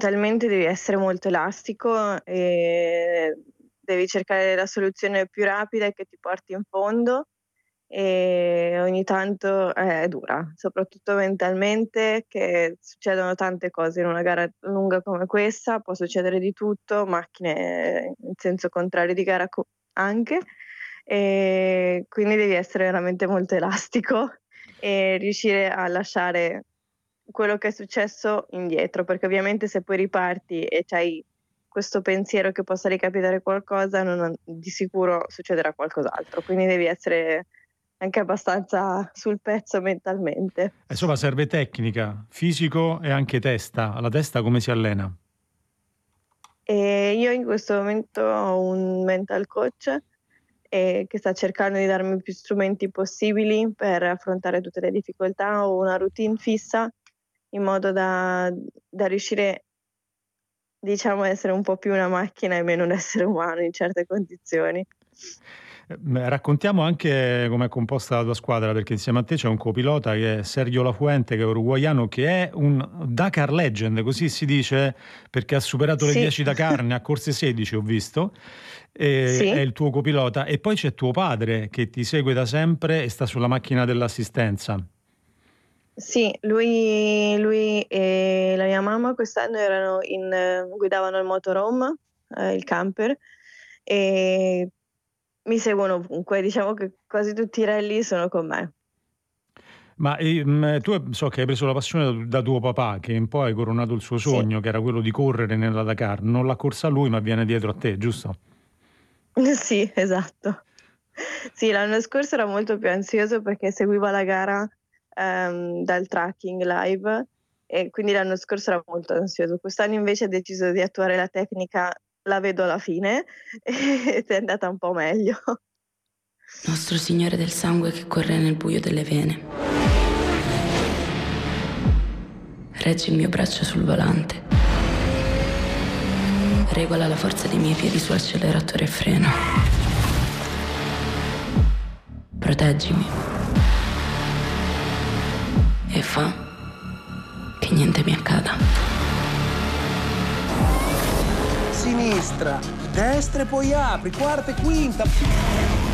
mentalmente devi essere molto elastico e devi cercare la soluzione più rapida e che ti porti in fondo, e ogni tanto è dura, soprattutto mentalmente, che succedono tante cose in una gara lunga come questa, può succedere di tutto, macchine in senso contrario di gara anche, quindi devi essere veramente molto elastico e riuscire a lasciare quello che è successo indietro, perché ovviamente se poi riparti e c'hai questo pensiero che possa ricapitare qualcosa, di sicuro succederà qualcos'altro, quindi devi essere anche abbastanza sul pezzo mentalmente. Insomma, serve tecnica, fisico e anche testa. La testa come si allena? Io in questo momento ho un mental coach, che sta cercando di darmi più strumenti possibili per affrontare tutte le difficoltà. Ho una routine fissa in modo da riuscire, diciamo, a essere un po' più una macchina e meno un essere umano in certe condizioni. Raccontiamo anche com'è composta la tua squadra, perché insieme a te c'è un copilota che è Sergio Lafuente, che è uruguaiano, che è un Dakar Legend, così si dice, perché ha superato le Sì, 10 Dakar, ne ha corse 16 ho visto, e è sì, il tuo copilota. E poi c'è tuo padre che ti segue da sempre e sta sulla macchina dell'assistenza. sì, lui e la mia mamma quest'anno guidavano il motorhome, il camper, e mi seguono ovunque. Diciamo che quasi tutti i rally sono con me. Ma tu so che hai preso la passione da tuo papà, che un po' hai coronato il suo Sì, sogno, che era quello di correre nella Dakar. Non l'ha corsa lui, ma viene dietro a te, giusto? sì, esatto. Sì, l'anno scorso ero molto più ansioso perché seguiva la gara, dal tracking live, e quindi l'anno scorso ero molto ansioso. Quest'anno invece ho deciso di attuare la tecnica "la vedo alla fine" ed è andata un po' meglio. Nostro Signore del sangue che corre nel buio delle vene. Reggi il mio braccio sul volante. Regola la forza dei miei piedi sull'acceleratore e freno. Proteggimi. E fa che niente mi accada. Sinistra, destra e poi apri, quarta e quinta.